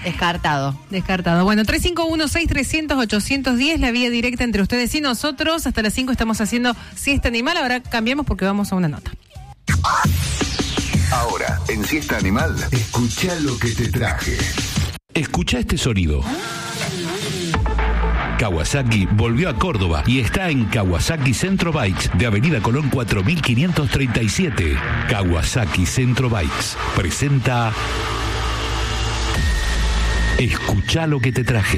Descartado. Bueno, 351-6300-810, la vía directa entre ustedes y nosotros. Hasta las 5 estamos haciendo Siesta Animal. Ahora cambiamos porque vamos a una nota. Ahora, en Siesta Animal, escuchá lo que te traje. Escucha este sonido. Kawasaki volvió a Córdoba y está en Kawasaki Centro Bikes de Avenida Colón 4537. Kawasaki Centro Bikes presenta Escuchá lo que te traje.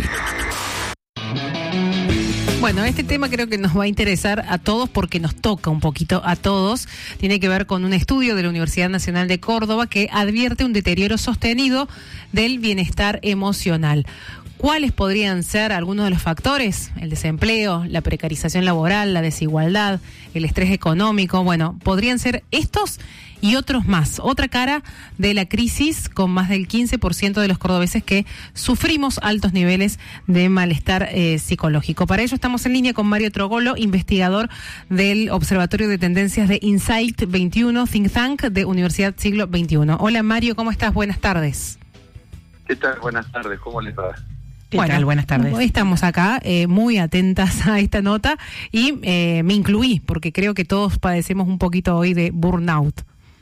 Bueno, este tema creo que nos va a interesar a todos porque nos toca un poquito a todos. Tiene que ver con un estudio de la Universidad Nacional de Córdoba que advierte un deterioro sostenido del bienestar emocional. ¿Cuáles podrían ser algunos de los factores? El desempleo, la precarización laboral, la desigualdad, el estrés económico. Bueno, podrían ser estos y otros más. Otra cara de la crisis, con más del 15% de los cordobeses que sufrimos altos niveles de malestar psicológico. Para ello estamos en línea con Mario Trogolo, investigador del Observatorio de Tendencias de Insight 21, Think Tank de Universidad Siglo XXI. Hola Mario, ¿cómo estás? Buenas tardes. ¿Qué tal? Buenas tardes, ¿cómo les va? ¿Qué tal? Buenas tardes. Hoy estamos acá muy atentas a esta nota y me incluí porque creo que todos padecemos un poquito hoy de burnout.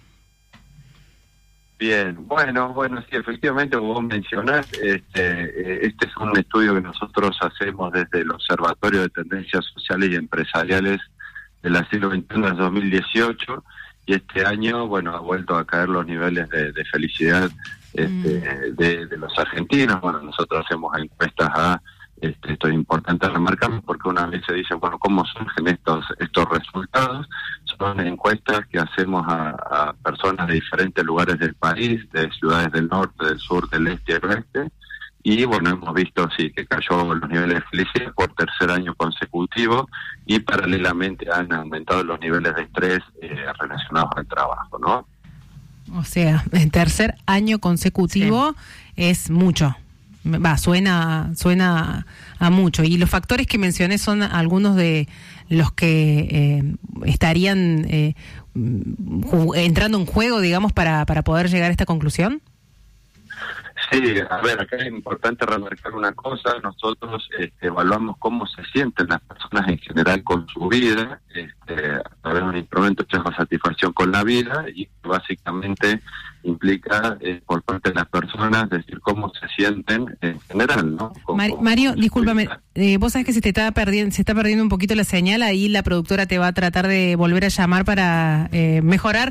Bien, bueno, sí, efectivamente, como vos mencionás, este es un estudio que nosotros hacemos desde el Observatorio de Tendencias Sociales y Empresariales de la siglo XXI del 2018, y este año, bueno, ha vuelto a caer los niveles de felicidad de los argentinos. Bueno, nosotros hacemos encuestas esto es importante remarcar porque una vez se dice, bueno, ¿cómo surgen estos resultados? Son encuestas que hacemos a personas de diferentes lugares del país, de ciudades del norte, del sur, del este y del oeste, y bueno, hemos visto sí que cayó los niveles de felicidad por tercer año consecutivo y paralelamente han aumentado los niveles de estrés relacionados al trabajo, ¿no? O sea, el tercer año consecutivo es mucho. Suena a mucho. Y los factores que mencioné son algunos de los que estarían entrando en juego, digamos, para poder llegar a esta conclusión. Sí, a ver, acá es importante remarcar una cosa. Nosotros evaluamos cómo se sienten las personas en general con su vida, a través de un instrumento que se llama satisfacción con la vida, y básicamente implica por parte de las personas decir cómo se sienten en general, ¿no? Mario, discúlpame, vos sabés que se está perdiendo un poquito la señal, ahí la productora te va a tratar de volver a llamar para mejorar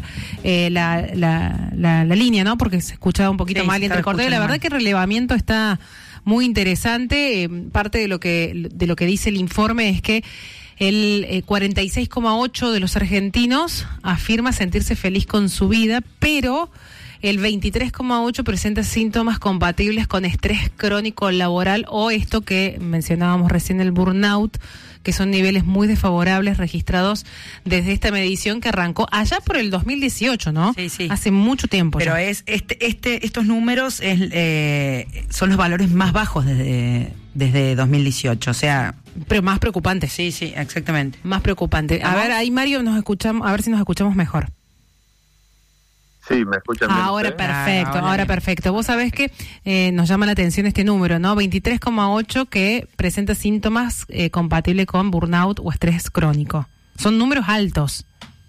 la línea, ¿no? Porque se escuchaba un poquito mal y entrecortado. La verdad que el relevamiento está muy interesante. Parte de lo que dice el informe es que el 46,8% de los argentinos afirma sentirse feliz con su vida, pero el 23,8% presenta síntomas compatibles con estrés crónico laboral o esto que mencionábamos recién, el burnout, que son niveles muy desfavorables registrados desde esta medición que arrancó allá por el 2018, ¿no? Sí. Hace mucho tiempo. Pero ya. Estos números son los valores más bajos desde 2018, o sea... Pero más preocupante. Sí, exactamente. Más preocupante. A ver, ahí Mario, a ver si nos escuchamos mejor. Sí, ¿me escuchan bien? Ahora perfecto. Vos sabés que nos llama la atención este número, ¿no? 23,8% que presenta síntomas compatibles con burnout o estrés crónico. Son números altos.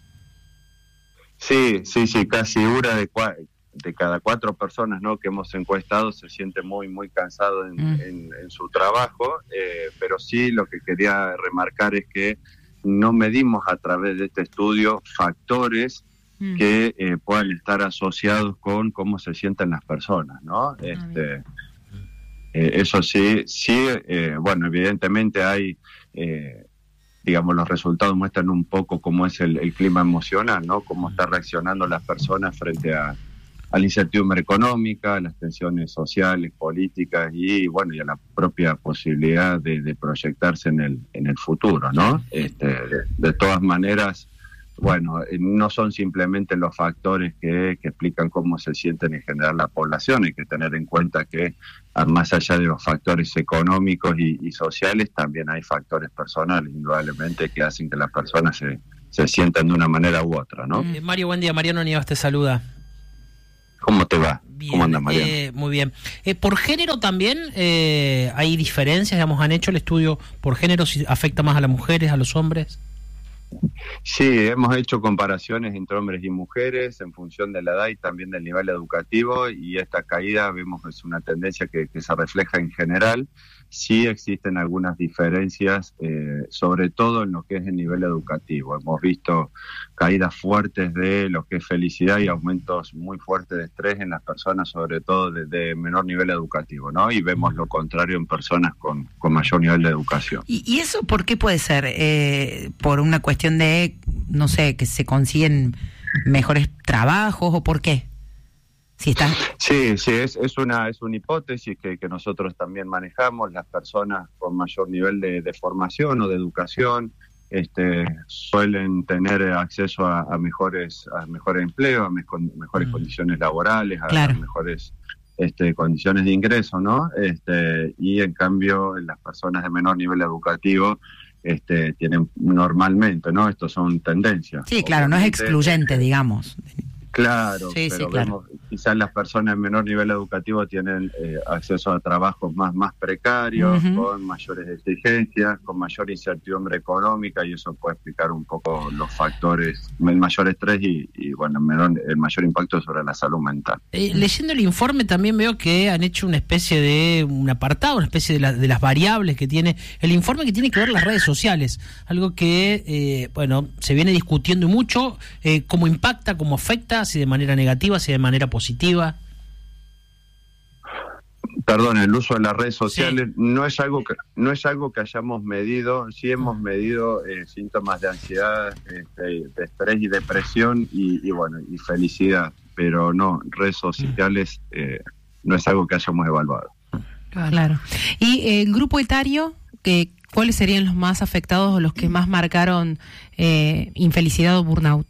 Sí, casi una de cada 4 personas, ¿no?, que hemos encuestado se siente muy, muy cansado en su trabajo, pero sí lo que quería remarcar es que no medimos a través de este estudio factores que puedan estar asociados con cómo se sienten las personas, ¿no? Eso sí, bueno, evidentemente hay, digamos, los resultados muestran un poco cómo es el clima emocional, ¿no? Cómo están reaccionando las personas frente a la incertidumbre económica, a las tensiones sociales, políticas y, bueno, y a la propia posibilidad de proyectarse en el futuro, ¿no? De todas maneras, bueno, no son simplemente los factores que explican cómo se sienten en general la población. Hay que tener en cuenta que más allá de los factores económicos y sociales, también hay factores personales, indudablemente, que hacen que las personas se sientan de una manera u otra, ¿no? Mario, buen día. Mariano Nievas te saluda. ¿Cómo te va? Bien, ¿Cómo andas, Mariano? Muy bien. ¿Por género también hay diferencias? Digamos, ¿han hecho el estudio por género, si afecta más a las mujeres, a los hombres? Sí, hemos hecho comparaciones entre hombres y mujeres en función de la edad y también del nivel educativo, y esta caída vemos que es una tendencia que se refleja en general. Sí existen algunas diferencias, sobre todo en lo que es el nivel educativo. Hemos visto caídas fuertes de lo que es felicidad y aumentos muy fuertes de estrés en las personas, sobre todo de menor nivel educativo, ¿no? Y vemos lo contrario en personas con mayor nivel de educación. ¿Y eso por qué puede ser? ¿Por una cuestión de, no sé, que se consiguen mejores trabajos o por qué? Si está... Sí, es una hipótesis que nosotros también manejamos. Las personas con mayor nivel de formación o de educación suelen tener acceso a mejores empleos, a mejores condiciones laborales, claro, a mejores condiciones de ingreso, ¿no? Y en cambio las personas de menor nivel educativo tienen normalmente, ¿no? Estos son tendencias. Sí, claro, no es excluyente, digamos. Claro, sí, pero sí, claro, vemos, quizás las personas de menor nivel educativo tienen acceso a trabajos más precarios, con mayores exigencias, con mayor incertidumbre económica, y eso puede explicar un poco los factores, el mayor estrés y bueno, el mayor impacto sobre la salud mental. Leyendo el informe también veo que han hecho una especie de un apartado, una especie de las variables que tiene el informe, que tiene que ver las redes sociales, algo que se viene discutiendo mucho, cómo impacta, cómo afecta, si de manera negativa, si de manera positiva. Perdón, el uso de las redes sociales, sí, no es algo que hayamos medido. Sí hemos medido síntomas de ansiedad, de estrés y depresión y felicidad, pero no, redes sociales no es algo que hayamos evaluado. Claro. Y el grupo etario, ¿cuáles serían los más afectados o los que más marcaron infelicidad o burnout?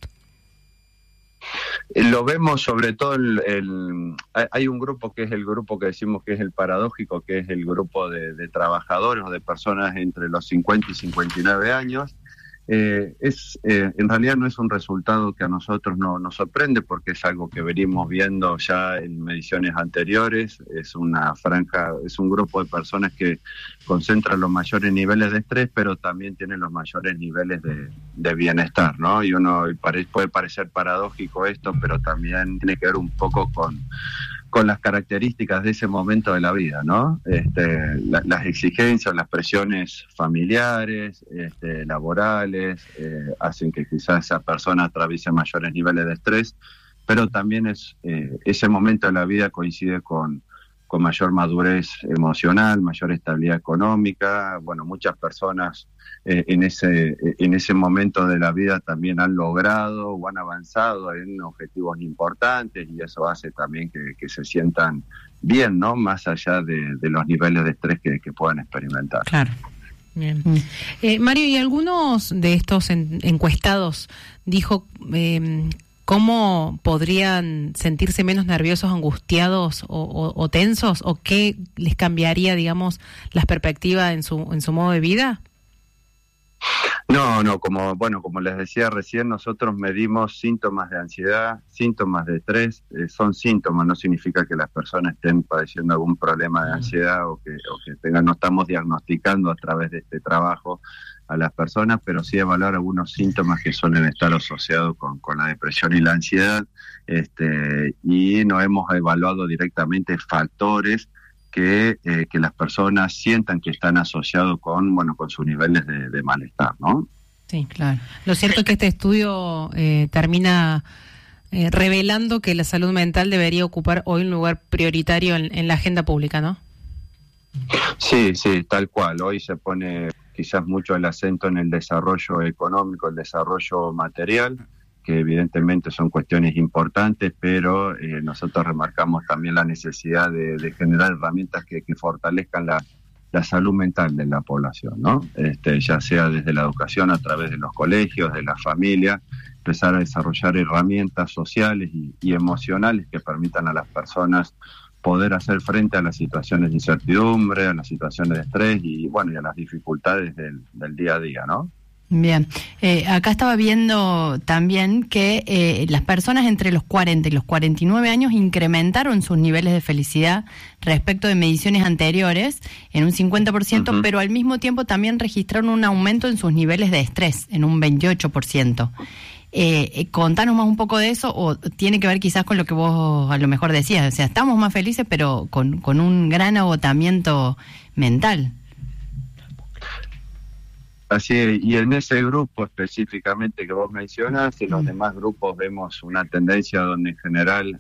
Lo vemos sobre todo, hay un grupo que es el grupo que decimos que es el paradójico, que es el grupo de trabajadores o de personas entre los 50 y 59 años. En realidad no es un resultado que a nosotros nos sorprende, porque es algo que venimos viendo ya en mediciones anteriores. Es una franja, es un grupo de personas que concentran los mayores niveles de estrés, pero también tienen los mayores niveles de bienestar, ¿no? Y puede parecer paradójico esto, pero también tiene que ver un poco con las características de ese momento de la vida, ¿no? Las exigencias, las presiones familiares, laborales, hacen que quizás esa persona atraviese mayores niveles de estrés, pero también ese momento de la vida coincide con mayor madurez emocional, mayor estabilidad económica. Bueno, muchas personas en ese momento de la vida también han logrado o han avanzado en objetivos importantes, y eso hace también que se sientan bien, ¿no? Más allá de los niveles de estrés que puedan experimentar. Claro. Bien. Mario, ¿y algunos de estos encuestados dijo cómo podrían sentirse menos nerviosos, angustiados o tensos, o qué les cambiaría, digamos, las perspectivas en su modo de vida? No, como les decía recién, nosotros medimos síntomas de ansiedad, síntomas de estrés. Son síntomas, no significa que las personas estén padeciendo algún problema de ansiedad o que tengan. No estamos diagnosticando a través de este trabajo a las personas, pero sí evaluar algunos síntomas que suelen estar asociados con la depresión y la ansiedad, y no hemos evaluado directamente factores que las personas sientan que están asociados con sus niveles de malestar, ¿no? Sí, claro. Lo cierto es que este estudio termina revelando que la salud mental debería ocupar hoy un lugar prioritario en la agenda pública, ¿no? Sí, tal cual. Hoy se pone quizás mucho el acento en el desarrollo económico, el desarrollo material, que evidentemente son cuestiones importantes, pero nosotros remarcamos también la necesidad de generar herramientas que fortalezcan la salud mental de la población, ¿no? Ya sea desde la educación, a través de los colegios, de la familia, empezar a desarrollar herramientas sociales y emocionales que permitan a las personas poder hacer frente a las situaciones de incertidumbre, a las situaciones de estrés y a las dificultades del día a día, ¿no? Bien, acá estaba viendo también que las personas entre los 40 y los 49 años incrementaron sus niveles de felicidad respecto de mediciones anteriores en un 50%, pero al mismo tiempo también registraron un aumento en sus niveles de estrés en un 28%. Contanos más un poco de eso, o tiene que ver quizás con lo que vos a lo mejor decías, o sea, estamos más felices pero con un gran agotamiento mental. Así es, y en ese grupo específicamente que vos mencionas, en los demás grupos vemos una tendencia donde en general,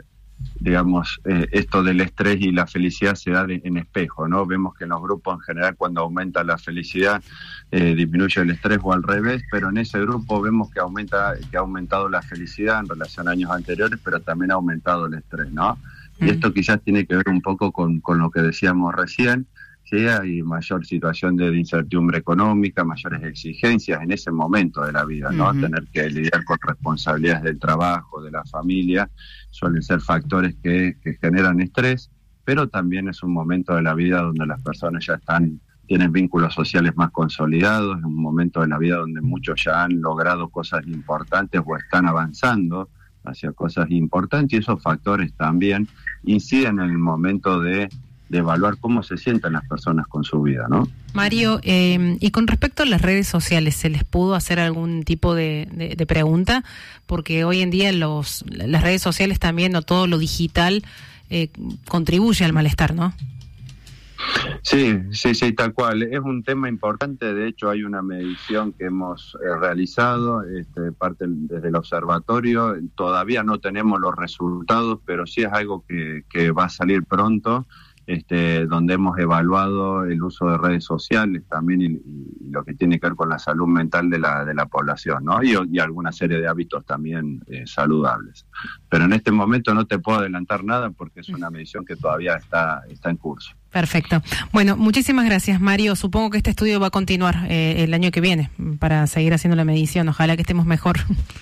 esto del estrés y la felicidad se da en espejo, ¿no? Vemos que en los grupos en general cuando aumenta la felicidad disminuye el estrés o al revés, pero en ese grupo vemos que ha aumentado la felicidad en relación a años anteriores, pero también ha aumentado el estrés, ¿no? Y esto quizás tiene que ver un poco con lo que decíamos recién. Sí, hay mayor situación de incertidumbre económica, mayores exigencias en ese momento de la vida, ¿no? Tener que lidiar con responsabilidades del trabajo, de la familia, suelen ser factores que generan estrés, pero también es un momento de la vida donde las personas ya tienen vínculos sociales más consolidados, es un momento de la vida donde muchos ya han logrado cosas importantes o están avanzando hacia cosas importantes, y esos factores también inciden en el momento de evaluar cómo se sienten las personas con su vida, ¿no? Mario, y con respecto a las redes sociales, ¿se les pudo hacer algún tipo de pregunta? Porque hoy en día las redes sociales también, o todo lo digital, contribuye al malestar, ¿no? Sí, tal cual. Es un tema importante. De hecho, hay una medición que hemos realizado, parte desde el observatorio. Todavía no tenemos los resultados, pero sí es algo que va a salir pronto. Donde hemos evaluado el uso de redes sociales también y lo que tiene que ver con la salud mental de la población, ¿no? Y alguna serie de hábitos también saludables. Pero en este momento no te puedo adelantar nada porque es una medición que todavía está en curso. Perfecto. Bueno, muchísimas gracias, Mario. Supongo que este estudio va a continuar el año que viene para seguir haciendo la medición. Ojalá que estemos mejor.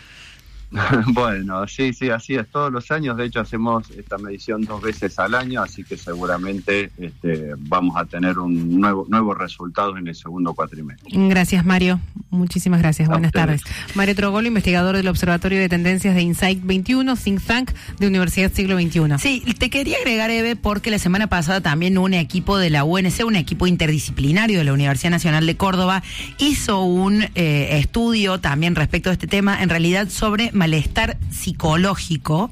Bueno, sí, así es. Todos los años, de hecho, hacemos esta medición 2 veces al año, así que seguramente vamos a tener nuevos resultados en el segundo cuatrimestre. Gracias, Mario. Muchísimas gracias. Buenas tardes. Mario Trogolo, investigador del Observatorio de Tendencias de Insight 21, Think Tank de Universidad Siglo XXI. Sí, te quería agregar, Eve, porque la semana pasada también un equipo de la UNC, un equipo interdisciplinario de la Universidad Nacional de Córdoba, hizo un estudio también respecto a este tema, en realidad sobre malestar psicológico,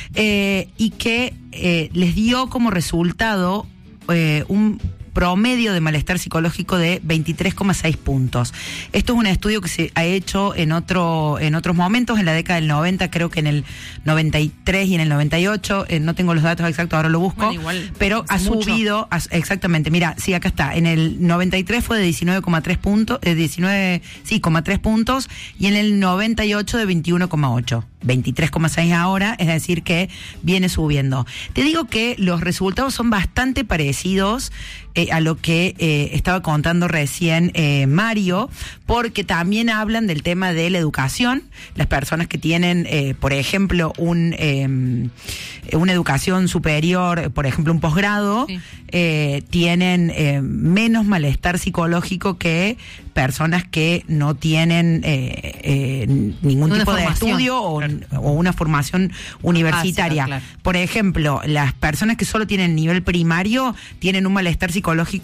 y que les dio como resultado un promedio de malestar psicológico de 23,6 puntos. Esto es un estudio que se ha hecho en otros momentos, en la década del 90, creo que en el 93 y en el 98, no tengo los datos exactos, ahora lo busco, bueno, igual, pero ha subido, exactamente, mira, sí, acá está, en el 93 fue de 19,3 puntos, 19,3 puntos, y en el 98 de 21,8. 23,6 ahora, es decir que viene subiendo. Te digo que los resultados son bastante parecidos a lo que estaba contando recién Mario, porque también hablan del tema de la educación. Las personas que tienen, por ejemplo, una educación superior, por ejemplo, un posgrado, sí, tienen menos malestar psicológico que personas que no tienen ningún tipo de estudio o una formación universitaria. Claro. Por ejemplo, las personas que solo tienen nivel primario tienen un malestar psicológico,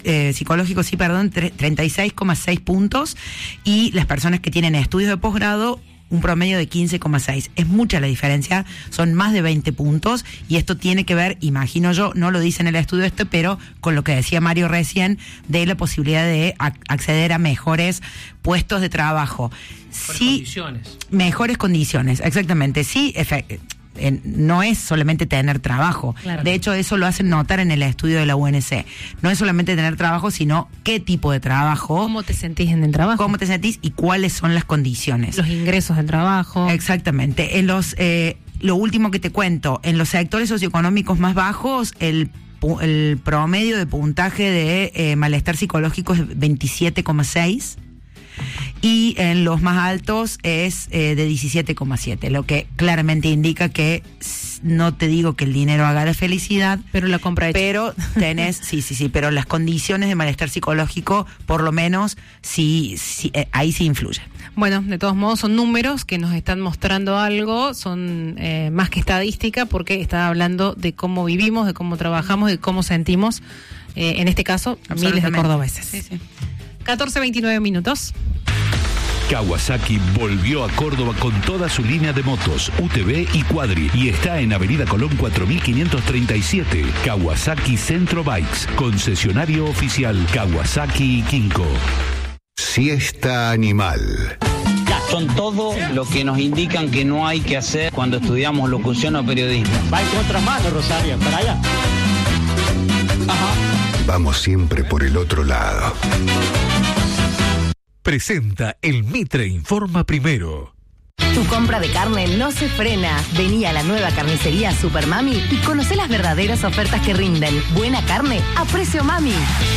36,6 puntos, y las personas que tienen estudios de posgrado un promedio de 15,6. Es mucha la diferencia, son más de 20 puntos, y esto tiene que ver, imagino yo, no lo dice en el estudio pero con lo que decía Mario recién, de la posibilidad de acceder a mejores puestos de trabajo. Mejores condiciones, exactamente. Sí, no es solamente tener trabajo. Claro. De hecho, eso lo hacen notar en el estudio de la UNC. No es solamente tener trabajo, sino qué tipo de trabajo. ¿Cómo te sentís en el trabajo? ¿Cómo te sentís y cuáles son las condiciones? Los ingresos del trabajo. Exactamente. Lo último que te cuento, en los sectores socioeconómicos más bajos, el promedio de puntaje de malestar psicológico es 27,6. y en los más altos es de 17,7, lo que claramente indica que no te digo que el dinero haga la felicidad, pero la compra hecha. Pero tenés, sí, pero las condiciones de malestar psicológico, por lo menos, sí, ahí sí influye. Bueno, de todos modos son números que nos están mostrando algo, son más que estadística, porque está hablando de cómo vivimos, de cómo trabajamos, de cómo sentimos, en este caso, miles de cordobeses. Sí. 14:29 minutos. Kawasaki volvió a Córdoba con toda su línea de motos, UTV y Quadri, y está en Avenida Colón 4537. Kawasaki Centro Bikes, concesionario oficial Kawasaki y Kinko. Siesta animal. Son todo lo que nos indican que no hay que hacer cuando estudiamos locución o periodismo. Va en contramano, Rosario, para allá. Ajá. Vamos siempre por el otro lado. Presenta el Mitre Informa Primero. Tu compra de carne no se frena. Vení a la nueva carnicería Super Mami y conocé las verdaderas ofertas que rinden. Buena carne a precio mami.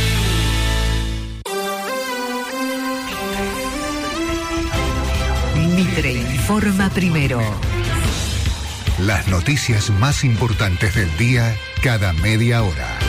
Mitre Informa Primero. Las noticias más importantes del día cada media hora.